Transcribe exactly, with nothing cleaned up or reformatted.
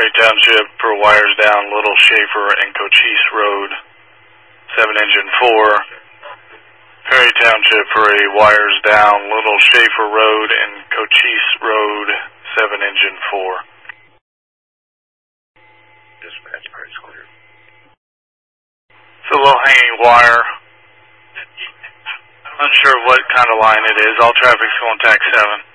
Perry Township for wires down Little Schaefer and Cochise Road, seven engine four. Perry Township for a wires down Little Schaefer Road and Cochise Road, seven engine four. Dispatch, Perry's clear. It's a low hanging wire. Unsure what kind of line it is. All traffic's contact seven.